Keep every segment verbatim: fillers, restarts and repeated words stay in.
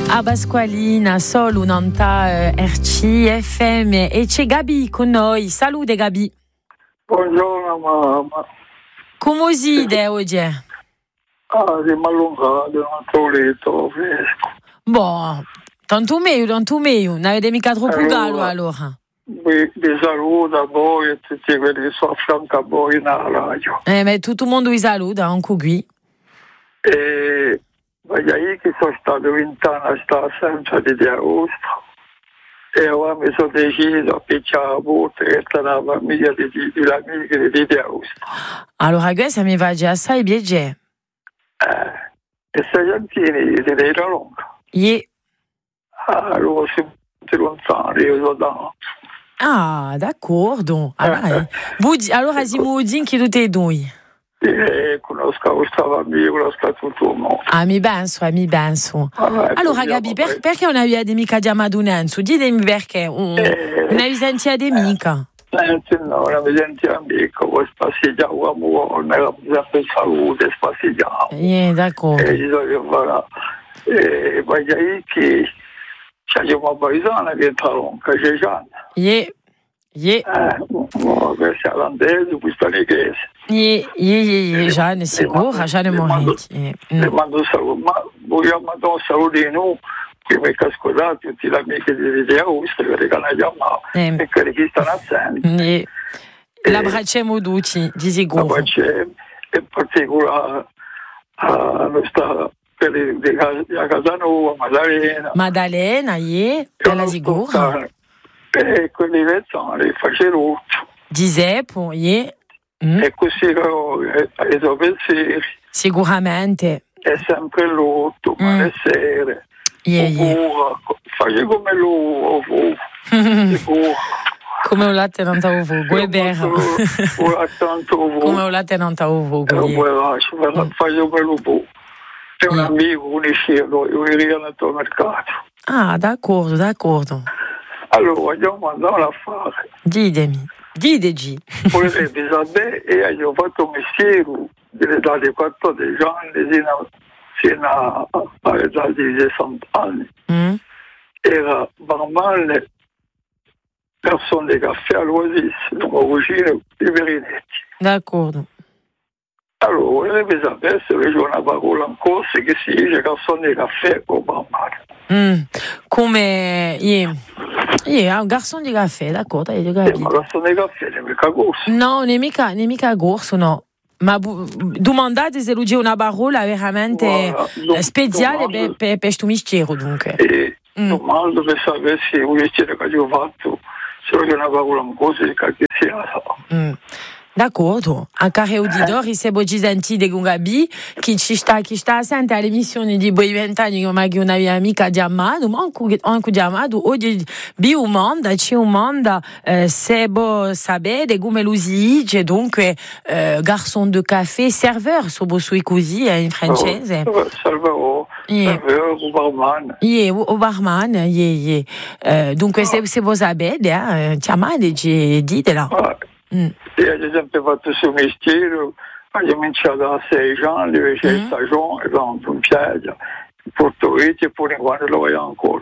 A Pasqualina, solo nanta R C F M e c'è Gabi con noi. Salute Gabi. Buongiorno mamma. Come siete oggi? Ah, siamo allungati, non ho letto, fresco. Boh, tanto meglio, tanto meglio. Non avete mica troppo Allora, caldo allora. Vi, vi saluto a voi e tutti quelli che sono a fianco a voi nella radio. Eh, ma tutto il mondo vi saluta, anche qui. E voglio io che sono stato vent'anni a stare sempre di agosto. E ora mi sono deciso a picchiare la porta che sta la famiglia di, di, di amiche di, di agosto. Allora, questo mi va già assai piacere. Eh, e sei antini di Reira Longa. Yeah. Allora si è lontano, io sono da... Ah, d'accordo. Allora, eh. Budi, allora siamo zinchi tutti e due. Eh, conosco questa famiglia, conosco tutto il mondo. Ah, mi penso, eh, mi penso. Allora, Allora, Gabi, per, perché non avete mica chiamato Nenzo? Ditemi perché. Un, Eh, non vi sentite mica? Senti, no, non mi senti amico, poi spassiamo uomo, nella sempre salute, spassiamo. Eh, d'accordo. E gli do fare. E poi che c'è una paesana che è talonca, c'è Gianna. Yeah. Yeah. Eh, questa è l'andese, questa è l'egese. Yeah, yeah, yeah, yeah, Gianni, sicuro, Gianni Moretti. Le mando saluto, ma vogliamo mandare un salutino che mi ha ascoltato tutti gli amici di di Augusto che hanno chiamato Eh. e che li stanno assenti. Yeah. L'abbracciamo tutti, di sicuro. In particolare a nostra quelli di Casanova, Maddalena. Maddalena, yeah, bella sicura. E quelli vezzani facevano tutto. Giuseppe, yeah. Mm. E così i suoi pensieri. Sicuramente. È sempre l'otto, ma Mm. le sere. Yeah, yeah. Fai come lui, Come un latte non t'avevo fuoco, è vero. Come un latte non t'avevo fuoco. Fai come lui. È un amico, conoscevo, io ero andato al mercato. Ah, d'accordo, d'accordo. Allora, vogliamo andare a fare. Ditemi, diteci. Potrebbe sapere, e io ho fatto un mestiere dall'età di quattordici anni fino, fino all'età di sessanta anni. Mm. Era barman, persone di caffè all'Oasis, una cucina di Verinetti. D'accordo. Allora, vorrebbe sapere se c'è una parola in corso che si dice persone di caffè o barman. Mm. Come yeah. Yeah, un garçon di caffè, d'accordo, hai Eh, capito. ma persone di caffè non è mica corso. No, non è mica, non è mica corso, no. Ma bu- domandate se lui c'è una parola veramente Guarda, dom- speciale domando- per, per, per questo mistero, dunque. E Mm. domando per sapere se un mestiere che io ho fatto, se c'è una parola in corso che si la sa. Mm. D'accordo. Anche a udidori, se voi ci sentite con Gabi, chi ci sta, chi sta assente all'emissione di Boi Vent'anni, come che una mia amica chiamato, ma anche, anche chiamato, oggi bi un mondo, c'è un mondo, eh, se voi sapete come lo si dice, dunque, eh, garçon de café, serveur, so voi sui così, eh, in francese. Servero, Yeah. servero, barman. Yeah, o barman, yeah, yeah. Eh, dunque, se, se voi sapete, eh, chiamateci, ditela. Ah, Mm. E ad esempio ho fatto questo mestiere, ho cominciato a sei anni, c'è Mm. stagione, e tanto in piazza, in Porto Vecchio e poi quando lo voglio ancora.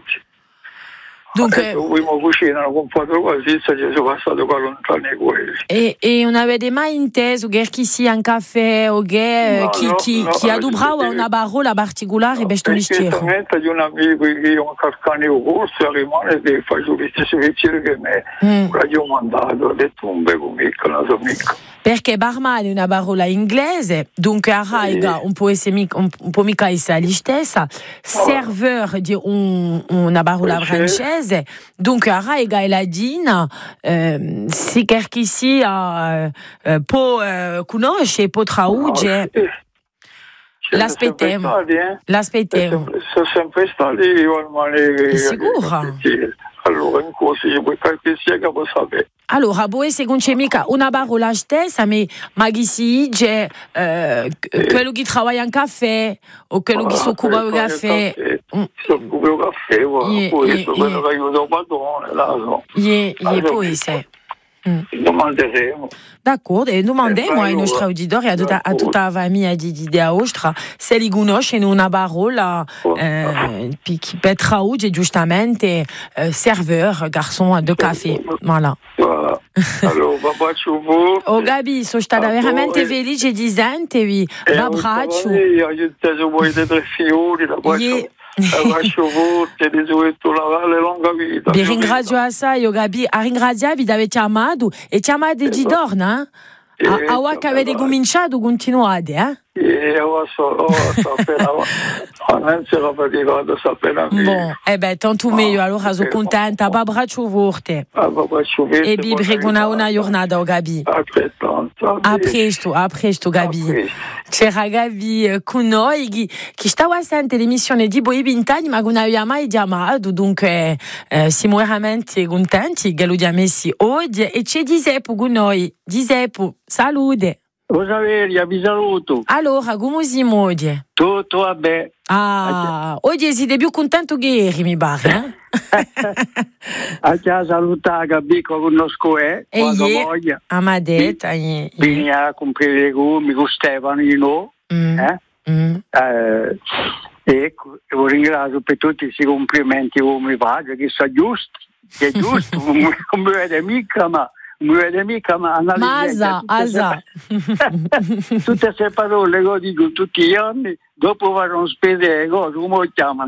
Dunque, Ecco, qui mi cucinano con quattro cose, ci sono passato qua lontano di quelli. E, e non avete mai inteso che chi sia un caffè o che No, chi, no, chi, no, chi ha no, brava sì. una parola particolare per questo mestiere? Specialmente di un amico che io ho carcane o corso, rimane che faccio lo stesso mestiere che me, Mm. gli ho mandato, ho detto un bel amico, una sua amica. Perché barman è una parola inglese, dunque a raiga un po' essere mica, un, un po' mica essere la stessa. Serveur di un, una parola francese, dunque a raiga è latino, eh, se chi sia eh, può eh, conoscere, può traducere. L'aspettiamo. L'aspettiamo. Sono sempre stati io al male. È sicuro? Allora, in cosa io puoi capire che può sapere. Allora, può essere che non c'è mica una parola stessa, ma, ma chi si dice eh, quello che lavora in caffè o quello che si occupa del caffè. Si occupa del caffè, poi quello che aiuta il padrone, la so. Yeah, yeah, può essere. Mm. Domanderemo. D'accordo, e domandiamo ai allora, nostri auditori, a tutta, a tutta la famiglia di, di, di Aostra, se li conoscono una parola eh, che per traduce giustamente eh, serveur, garçon de caffè. Voilà. Voilà. Allora, bacio voi. Oh Gabi, sono stata veramente e... felice di sentirvi. Un abbraccio. Io ho inteso voi dei tre fiori, la bacio. Yeah. Lascio voi, ti desueto la lunga vita. Vi ringrazio assai, oh Gabi. A ringraziarvi di aver chiamato e chiamate di Dorna. A ora che avete cominciato, continuate, eh? E ora so, appena non ce la fatica sapere. Bon, eh beh, tanto meglio, allora sono contenta. Un abbraccio forte. E vi prego una giornata, oh Gabi. Altrettanto. A presto, a presto, Gabi. C'era Gabi con noi che, che stava a sentire l'emissione di Boi Vint'anni, ma che non aveva mai chiamato, dunque eh, siamo veramente contenti che lo chiamessi oggi. E c'è Giuseppe con noi. Giuseppe, salute. Rosaveria, vi saluto. Allora, come siamo oggi? Tutto va bene. Ah, oggi siete più contento che ieri, mi pare, eh? A casa salutare Gabi che conosco, eh? E ieri, a Madetta, vieni a comprare i legumi con Stefano, no? Mm. Eh? Mm. Eh, ecco, vi ringrazio per tutti questi complimenti che mi fate, che sono giusti, che è giusto, non mi vede mica, ma... non mi vede mica, ma Masa, asa. Tutte queste parole che dico tutti gli anni, dopo vanno spese le cose, come lo chiamano?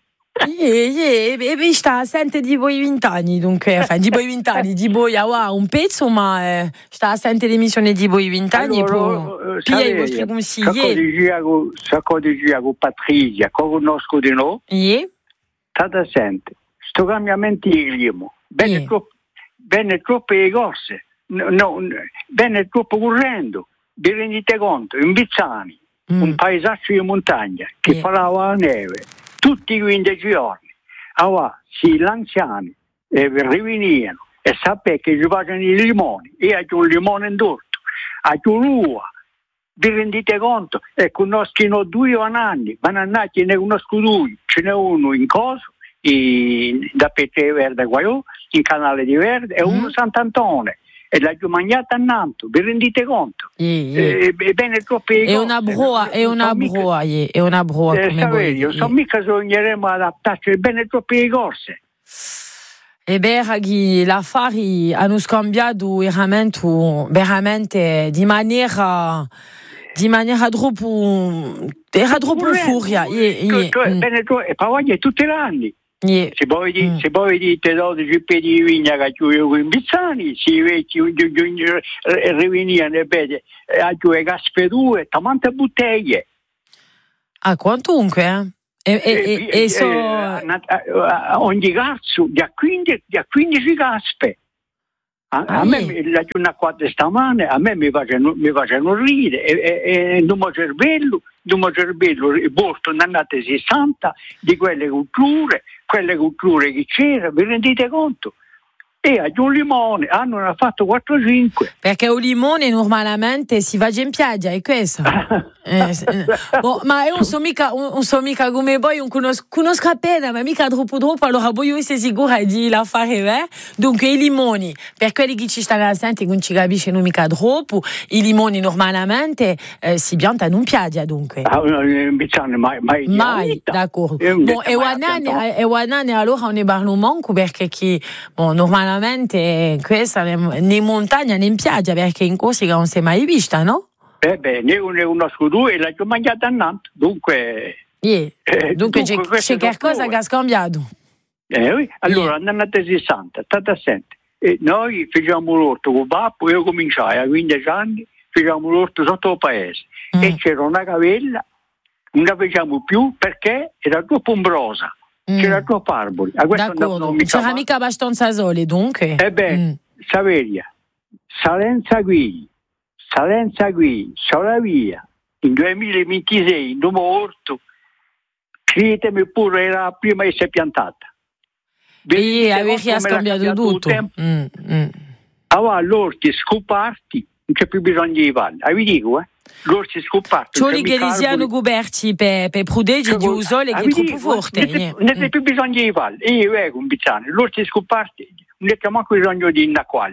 E e sta sente di voi vent'anni, dunque, enfin, di voi vent'anni, di voi ah, un pezzo, ma eh, sta a sente l'emissione di voi vent'anni allora, per pigliare i vostri consigli. Sacco di gira con Patrizia, che conosco di noi, e? Tata sente, sto cambiamento di clima, bene yeah. troppo. Bene troppe corse, no, no, bene troppo correndo, vi rendete conto, in Bizzani, mm. un paesaggio di montagna che yeah. parlava la neve, tutti i quindici giorni, allora sì, gli anziani eh, rivenivano e sapevano che ci facevano i limoni, io ho un limone in torto, ho l'uva, vi rendete conto, e conoscono due anni, ma non ne conosco due, ce n'è uno in Coso, in, da Pete Verde qua io, in Canale di Verde, e uno mm. Sant'Antone, e l'ha mangiata a Nanto, vi rendete conto? Yeah, yeah. E, e bene troppe è una broa, è una broa, yeah, è una broa eh, come voi. Io so mica sogneremo ad adattarci bene troppe corse. E beh, ragazzi, l'affari hanno scambiato veramente, veramente di maniera di maniera troppo era troppo furia. Yeah, yeah. Mm. Bene, e poi tutti gli anni. Yeah. Se poi mm. se poi dite dodici piedi di vigna che io in Bizzani, si vecchi rivenivano e vede a due gaspe due, tante bottiglie. Ah, quantunque, eh? E, e, e, e, e so... ogni cazzo di quindici gaspe. A, ah, a me yeah. la giornata quattro stamane a me mi facevano mi facevano ridere e, e, e non mi cervello non mi cervello il posto non andate sessanta di quelle culture quelle culture che c'era, vi rendete conto? E a un limone hanno ah, fatto quattro cinque. Perché un limone normalmente si va in piaggia, è questo. eh, oh, ma io non so mica, non so mica come voi, non conosco, conosco appena, ma mica troppo troppo, allora poi io sei sicura di la fare, eh? Dunque i limoni, per quelli che ci stanno a sentire, non ci capiscono mica troppo, i limoni normalmente eh, si piantano in piaggia, dunque. Ah, mai, mai, mai, mai d'accordo. Bon, e Wanane, allora ne parlo manco perché chi, bon, normalmente questa né in montagna né in piaggia perché in Corsica non si è mai vista, no? Eh beh, ne uno scudo e l'ho mangiata a Nantes, dunque... Yeah. Eh, dunque, dunque c'è, c'è qualcosa che ha scambiato. Eh oui. Allora, yeah. Andando a sessanta, state assente. E noi facciamo l'orto con papà, io cominciai a quindici anni, facciamo l'orto sotto il paese. Mm. E c'era una cavella, non la facciamo più perché era troppo ombrosa. Mm. C'era troppo arbori. A D'accordo, non mi c'era mica abbastanza sole, dunque. Ebbene, mm. Saveria, Salenza qui, Salenza qui, Solavia, in duemilaventisei, in Duomo Orto, credetemi pure, era la prima a essere piantata. E avevi scambiato tutto. Mm. Mm. Allora, l'orti scoperti, non c'è più bisogno di valli. Ah, vi dico, eh? L'orti scoperti. Ciò che li siano coperti per, per proteggere il sole che è troppo forte. Non c'è più bisogno di valli. Io ecco un bizzano, l'orti scoperti, non c'è manco bisogno di innacquarli.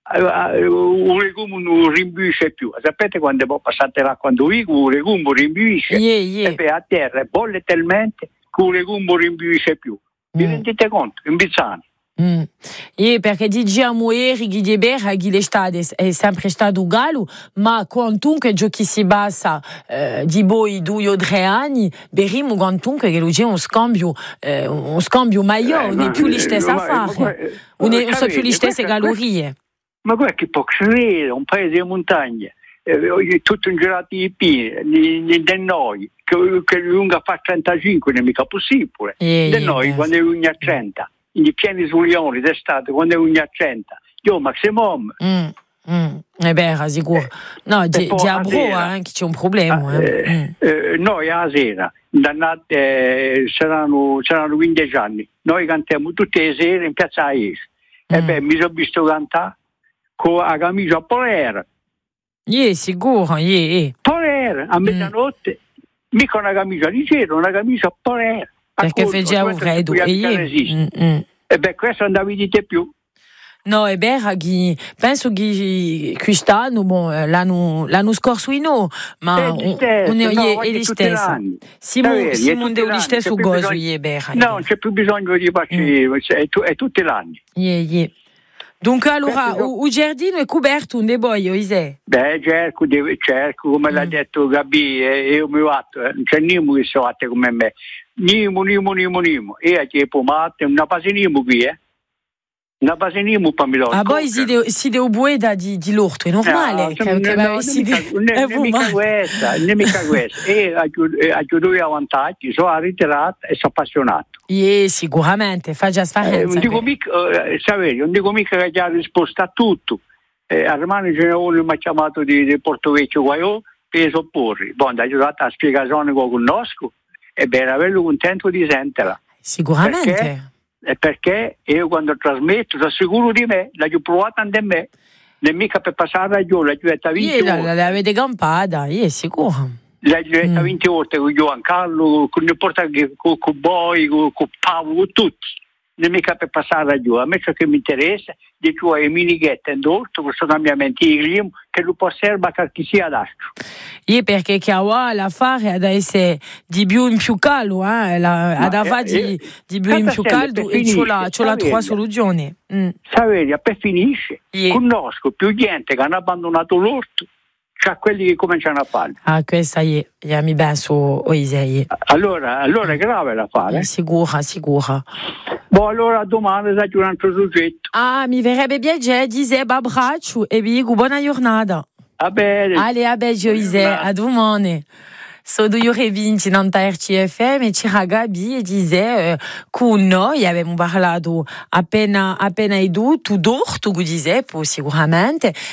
un legume non rimbuisce più. Sapete quando poi passate l'acqua quando un legume rimbuisce yeah, yeah. e poi a terra bolle talmente che un legume non rimbuisce più. Vi mm. rendete conto? In Bizzani. Mm. Yeah, perché diciamo ieri che di Berra che l'estate è sempre stato uguale, ma quantunque giochi si bassa eh, di voi due o tre anni, berimo quantunque che c'è un scambio eh, un scambio maggiore, non è più le stesse affari, non sono più le stesse calorie. Ma guarda che può credere, un paese di montagne, eh, tutto in girato di pini, da noi, che, che lunga fa trentacinque, non è mica possibile. Yeah, da yeah, noi, yeah. Quando è lunga a trenta, i pieni sul leone d'estate, quando è lunga a trenta, io maximum. Mm, mm. Eh beh, sicuro. No, di Abro eh, che c'è un problema. Eh. Eh, mm. eh, noi a sera, dannate, eh, saranno, saranno quindici anni, noi cantiamo tutte le sere in piazza Aes. Mm. E beh, mi sono visto cantare con la camicia polare. Yeah, sicuro, yeah. Polare, a mezzanotte, mm. mica una camicia leggera, una camicia polare. Perché faceva un freddo. E yeah. mm, mm. E beh, questo non andavi di te più. No, è vero che penso che quest'anno, bon, l'anno, l'anno scorso no, ma on, on è, no, è lo stesso. Simone Simone è lo stesso gozo, è vero. No, non c'è più bisogno di farci, mm. è, è tutti gli anni. Yeah, yeah. Dunque allora, il giardino è coperto un deboio, Isè? Beh, cerco, cerco come mm. l'ha detto Gabi, e io mi fatto, non c'è niuno che si fatte come me. Nimo, nimo, nimo, nimo. E a che pomate, una base nimo qui, eh? Una base nimo per mi ah, poi si deve si deve bueda di, di l'orto, è normale. No, che, no, che no, si deve, non è mica questa, non è mica questa. E ha due vantaggi, sono ritirato e sono appassionato. Yeah, sicuramente, fa già sfarenza. Eh, non dico mica, eh, sapete, non dico mica che ha risposto a tutto. Eh, a Romano ce n'è uno mi ha chiamato di, di Porto Vecchio qua io, per sopporre. Poi mi ha aiutato a spiegazione che conosco e beh, era bello contento di sentirla. Sicuramente. Perché? E perché io quando trasmetto sono sicuro di me, l'ho provato anche me, non mica per passare la ragione, l'ho giocata venti volte. Io l'avete campata, io sicuro. L'ho giocata venti volte con Giovan Carlo, con il portaggio, con il Boi, con il Paolo, con tutti. Non mica per passare la ragione. A me ciò che mi interessa, di più è minighetta e d'orto, questo cambiamento di clima, che lo può serve a chi sia adatto. Io perché che ha la fare ad essere di più in più caldo, eh? la, ad avere di, di più in più caldo e c'ho la, c'ho la tua soluzione. Mm. Saveria, per finisce, yeah. Conosco più gente che hanno abbandonato l'orto, che quelli che cominciano a farlo. Ah, questa è, io mi penso, Oisei. Allora, allora è grave da fare. Eh? Sicura, sicura. Boh, allora domani da un altro soggetto. Ah, mi verrebbe piacere, dice, abbraccio e vi dico buona giornata. A bene. Allez, a bene, Joïse, a domani. Sono io vinti in R C F M e c'era Gabi e dice con noi abbiamo parlato appena appena edu tu d'orto, tu dice sicuramente